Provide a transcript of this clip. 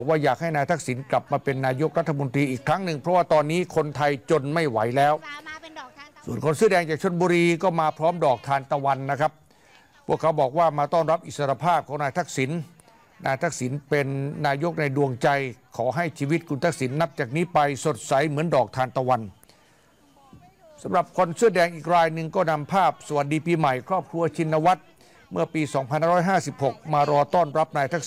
ว่าอยากให้นายทักษิณกลับมาเป็นนายกรัฐมนตรีอีกครั้งหนึ่งเพราะว่าตอนนี้คนไทยจนไม่ไหวแล้วส่วนคนเสื้อแดงจากชลบุรีก็มาพร้อมดอกทานตะวันนะครับพวกเขาบอกว่ามาต้อนรับอิสรภาพของนายทักษิณเป็นนายกในดวงใจขอให้ชีวิตคุณทักษิณนับจากนี้ไปสดใสเหมือนดอกทานตะวันสำหรับคนเสื้อแดงอีกรายหนึ่งก็นำภาพสวัสดีปีใหม่ครอบครัวชินวัตรเมื่อปี 2556 มารอต้อนรับนายทักษิณ